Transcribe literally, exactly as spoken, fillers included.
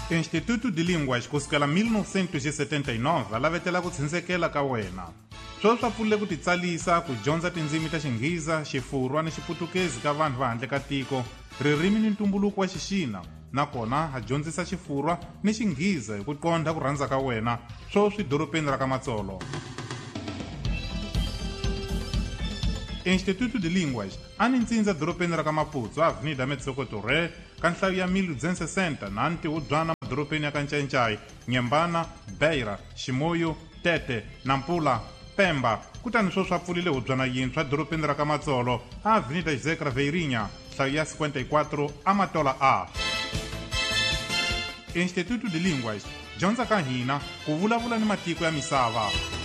Instituto de Línguas kusukela mil novecentos e setenta e nove lavetela ku tshindzeleka ka wena. Sweswi swa pfulile ku titsalisa ku dyondza tindzimi ta Xingheza, Xifurwa ni Xiputukezi ka vanhu va handle ka tiko, ririmi ni ntumbuluko wa Xixina. Nakona ha dyondzisa Xifurwa ni Xingheza hi ku qondha ku rhandza ka wena sweswi dorobeni ra ka Matsolo. Instituto de Línguas a ni ntsindza dorobeni ra ka Maputo, Avenida Metsokoto Re, ka nhlayo ya mil duzentos e sessenta na Ntivudzwana madorobeni ya ka Ncencai, Nyembana, Beira, Ximoyo, Tete, Nampula, Pemba. Kutani sweswi swa pfulile hubyana yintshwa dorobeni ra ka Matsolo, Avenida José Craveirinha, nhlayo ya cinquenta e quatro Amatola A. Instituto de Línguas dyondza ka hina ku vulavula ni matiko ya misava.